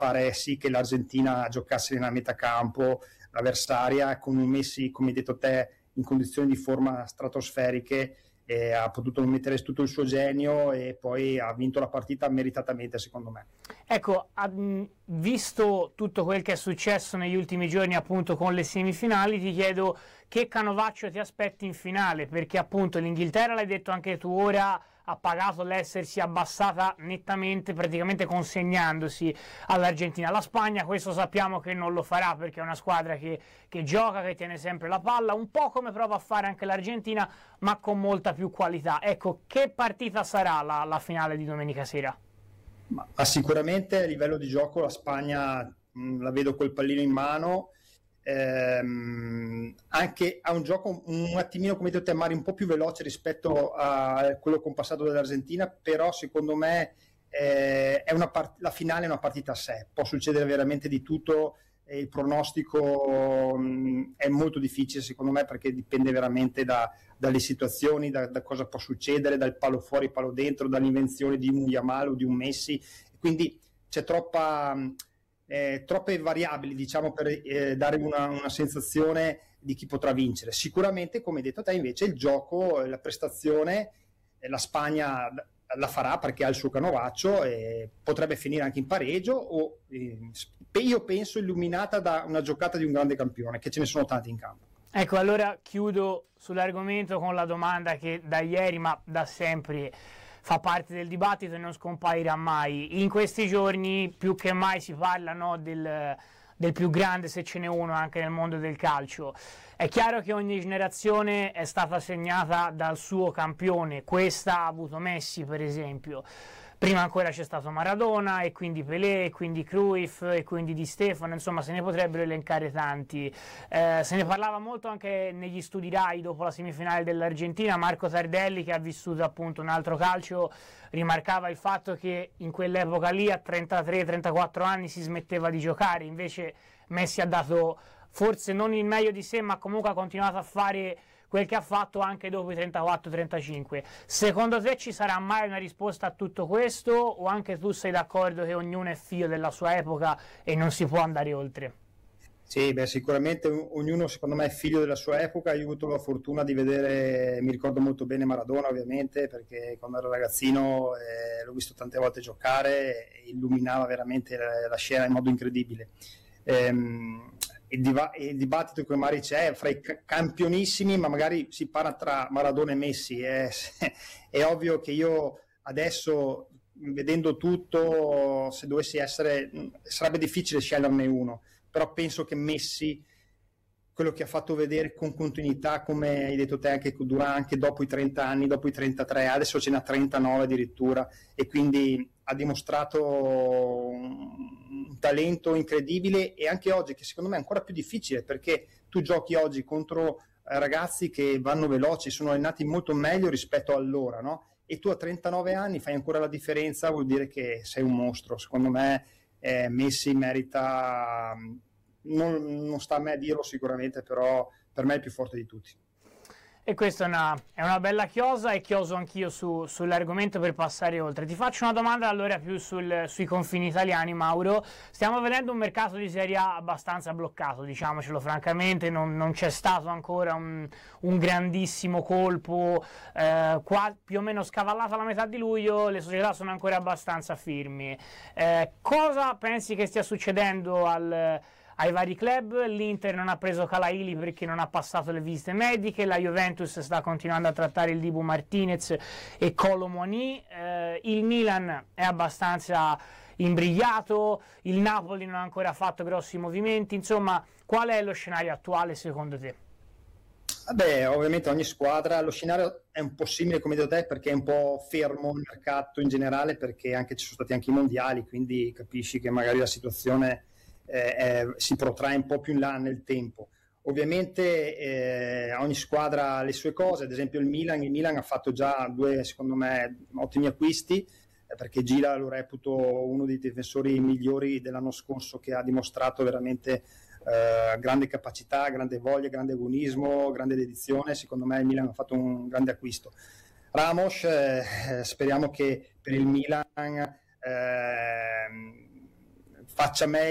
fare sì che l'Argentina giocasse nella metà campo avversaria, con un Messi, come hai detto te, in condizioni di forma stratosferiche, ha potuto mettere tutto il suo genio e poi ha vinto la partita meritatamente, secondo me. Ecco, visto tutto quel che è successo negli ultimi giorni appunto con le semifinali, ti chiedo che canovaccio ti aspetti in finale, perché appunto l'Inghilterra, l'hai detto anche tu ora, ha pagato l'essersi abbassata nettamente, praticamente consegnandosi all'Argentina. La Spagna questo sappiamo che non lo farà, perché è una squadra che gioca, che tiene sempre la palla, un po' come prova a fare anche l'Argentina, ma con molta più qualità. Ecco, che partita sarà la finale di domenica sera? Ma sicuramente a livello di gioco la Spagna la vedo col pallino in mano, anche a un gioco un attimino, come detto te, Mari, un po' più veloce rispetto a quello compassato dell'Argentina, però secondo me la finale è una partita a sé, può succedere veramente di tutto, e il pronostico è molto difficile secondo me, perché dipende veramente dalle situazioni, da cosa può succedere, dal palo fuori, palo dentro, dall'invenzione di un Yamal o di un Messi, quindi c'è troppe variabili, diciamo, per dare una sensazione di chi potrà vincere. Sicuramente, come hai detto te, invece il gioco, la prestazione, la Spagna la farà perché ha il suo canovaccio e potrebbe finire anche in pareggio o io penso illuminata da una giocata di un grande campione, che ce ne sono tanti in campo. Ecco, allora chiudo sull'argomento con la domanda che da ieri, ma da sempre, fa parte del dibattito e non scomparirà mai. In questi giorni più che mai si parla, no, del più grande, se ce n'è uno, anche nel mondo del calcio. È chiaro che ogni generazione è stata segnata dal suo campione. Questa ha avuto Messi, per esempio. Prima ancora c'è stato Maradona, e quindi Pelé, e quindi Cruyff, e quindi Di Stefano, insomma se ne potrebbero elencare tanti. Se ne parlava molto anche negli studi Rai dopo la semifinale dell'Argentina. Marco Tardelli, che ha vissuto appunto un altro calcio, rimarcava il fatto che in quell'epoca lì a 33-34 anni si smetteva di giocare, invece Messi ha dato forse non il meglio di sé, ma comunque ha continuato a fare quel che ha fatto anche dopo i 34-35. Secondo te ci sarà mai una risposta a tutto questo, o anche tu sei d'accordo che ognuno è figlio della sua epoca e non si può andare oltre? Sì, beh, sicuramente ognuno secondo me è figlio della sua epoca. Io ho avuto la fortuna di vedere, mi ricordo molto bene Maradona ovviamente, perché quando ero ragazzino l'ho visto tante volte giocare e illuminava veramente la scena in modo incredibile. Il dibattito che magari c'è fra i campionissimi, ma magari si parla tra Maradona e Messi, è ovvio che io adesso, vedendo tutto, se dovessi essere, sarebbe difficile sceglierne uno, però penso che Messi, quello che ha fatto vedere con continuità, come hai detto te, anche dopo i 30 anni, dopo i 33, adesso ce n'ha 39 addirittura, e quindi ha dimostrato un talento incredibile, e anche oggi, che secondo me è ancora più difficile, perché tu giochi oggi contro ragazzi che vanno veloci, sono allenati molto meglio rispetto a allora, no? E tu a 39 anni fai ancora la differenza, vuol dire che sei un mostro. Secondo me Messi merita, non sta a me a dirlo sicuramente, però per me è il più forte di tutti. E questa è una bella chiosa, e chioso anch'io sull'argomento per passare oltre. Ti faccio una domanda allora più sui confini italiani, Mauro. Stiamo vedendo un mercato di Serie A abbastanza bloccato, diciamocelo francamente, non c'è stato ancora un grandissimo colpo, più o meno scavallata la metà di luglio, le società sono ancora abbastanza firmi. Cosa pensi che stia succedendo ai vari club? L'Inter non ha preso Calaili perché non ha passato le visite mediche, la Juventus sta continuando a trattare il Dibu Martinez e Kolo Muani, il Milan è abbastanza imbrigliato, il Napoli non ha ancora fatto grossi movimenti. Insomma, qual è lo scenario attuale secondo te? Vabbè, ovviamente ogni squadra, lo scenario è un po' simile come detto te, perché è un po' fermo il mercato in generale, perché ci sono stati anche i mondiali, quindi capisci che magari la situazione si protrae un po' più in là nel tempo. Ovviamente ogni squadra ha le sue cose, ad esempio il Milan ha fatto già due, secondo me, ottimi acquisti, perché Gila lo reputo uno dei difensori migliori dell'anno scorso, che ha dimostrato veramente grande capacità, grande voglia, grande agonismo, grande dedizione. Secondo me il Milan ha fatto un grande acquisto. Ramos, speriamo che per il Milan faccia meglio